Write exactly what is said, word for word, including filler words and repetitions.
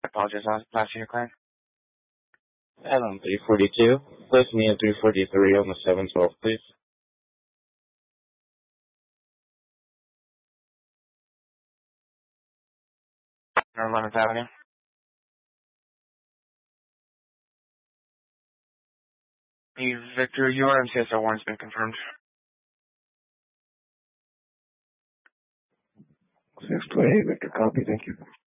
I apologize, last, last year, claim. Adam three forty-two. Place me at three forty-three on the seven twelve, please. eleventh Avenue. You, Victor, your M C S O warrant's been confirmed. six twenty-eight, Victor, copy, thank you.